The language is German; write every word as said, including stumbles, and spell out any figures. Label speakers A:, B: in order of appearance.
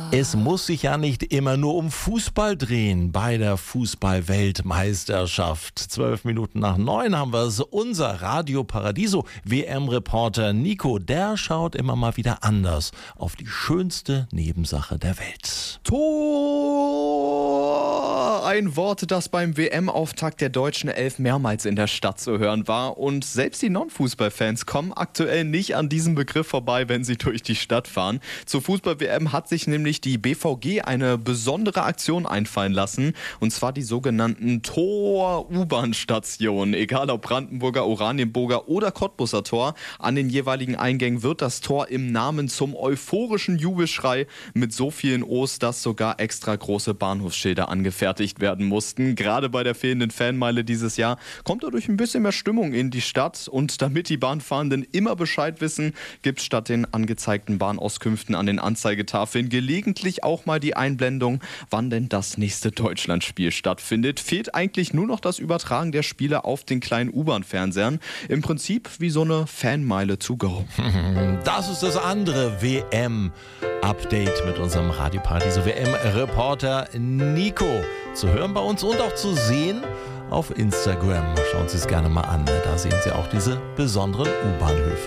A: Es muss sich ja nicht immer nur um Fußball drehen bei der Fußball-Weltmeisterschaft. Zwölf Minuten nach neun haben wir es. Unser Radio Paradiso W M-Reporter Nico, der schaut immer mal wieder anders auf die schönste Nebensache der Welt.
B: Tor! Ein Wort, das beim W M-Auftakt der deutschen Elf mehrmals in der Stadt zu hören war. Und selbst die Non-Fußballfans kommen aktuell nicht an diesem Begriff vorbei, wenn sie durch die Stadt fahren. Zur Fußball-W M hat sich nämlich die B V G eine besondere Aktion einfallen lassen. Und zwar die sogenannten Tor-U-Bahn-Stationen. Egal ob Brandenburger, Oranienburger oder Cottbuser Tor, an den jeweiligen Eingängen wird das Tor im Namen zum euphorischen Jubelschrei mit so vielen O's, dass sogar extra große Bahnhofsschilder angefertigt werden mussten. Gerade bei der fehlenden Fanmeile dieses Jahr kommt dadurch ein bisschen mehr Stimmung in die Stadt. Und damit die Bahnfahrenden immer Bescheid wissen, gibt es statt den angezeigten Bahnauskünften an den Anzeigetafeln gelegentlich auch mal die Einblendung, wann denn das nächste Deutschlandspiel stattfindet. Fehlt eigentlich nur noch das Übertragen der Spiele auf den kleinen U-Bahn-Fernsehern. Im Prinzip wie so eine Fanmeile to go.
A: Das ist das andere W M-Update mit unserem Radio Paradiso W M-Reporter Nico. Zu hören bei uns und auch zu sehen auf Instagram. Schauen Sie es gerne mal an. Da sehen Sie auch diese besonderen U-Bahn-Höfe.